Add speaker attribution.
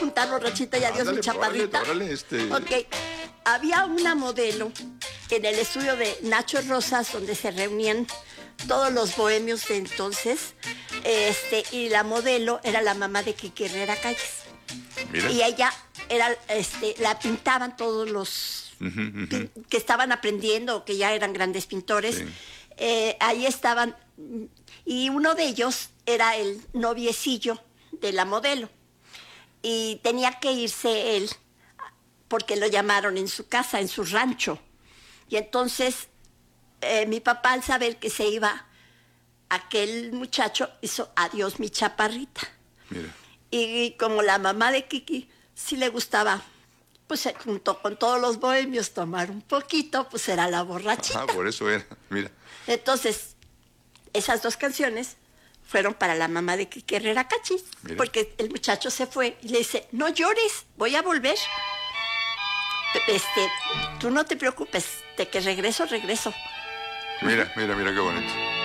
Speaker 1: contar, borrachita, y adiós, mi chaparrita.
Speaker 2: Órale,
Speaker 1: Ok, había una modelo en el estudio de Nacho Rosas, donde se reunían todos los bohemios de entonces, y la modelo era la mamá de Kiki Herrera Calles.
Speaker 2: Mira.
Speaker 1: Y ella era, la pintaban todos los que estaban aprendiendo, que ya eran grandes pintores.
Speaker 2: Sí.
Speaker 1: Ahí estaban, y uno de ellos era el noviecillo de la modelo. Y tenía que irse él, porque lo llamaron en su casa, en su rancho. Y entonces mi papá, al saber que se iba aquel muchacho, hizo adiós, mi chaparrita.
Speaker 2: Mira.
Speaker 1: Y como la mamá de Kiki sí le gustaba, pues junto con todos los bohemios tomar un poquito, pues era la borrachita.
Speaker 2: Ah, por eso era, mira.
Speaker 1: Entonces, esas dos canciones fueron para la mamá de Kiki Herrera Cachis, porque el muchacho se fue y le dice, no llores, voy a volver. Tú no te preocupes, de que regreso.
Speaker 2: Mira qué bonito.